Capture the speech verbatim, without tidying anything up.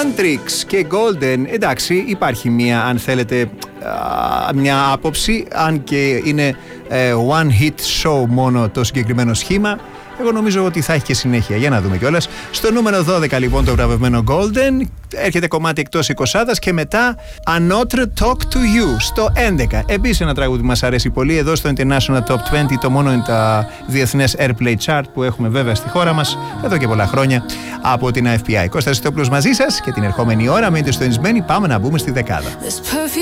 Mantrix και Golden. Εντάξει, υπάρχει μια, αν θέλετε, μια άποψη, αν και είναι one hit show μόνο το συγκεκριμένο σχήμα. Εγώ νομίζω ότι θα έχει και συνέχεια. Για να δούμε κιόλας. Στο νούμερο δώδεκα λοιπόν το βραβευμένο Golden. Έρχεται κομμάτι εκτός εικοσάδας και μετά Another Talk to You στο έντεκα. Επίσης ένα τραγούδι που μας αρέσει πολύ εδώ στο International Top είκοσι, το μόνο είναι τα διεθνές Airplay Chart που έχουμε βέβαια στη χώρα μας εδώ και πολλά χρόνια από την έι εφ πι άι. Κώστας Χριστόπουλος μαζί σας και την ερχόμενη ώρα μείνετε συντονισμένοι. Πάμε να μπούμε στη δεκάδα.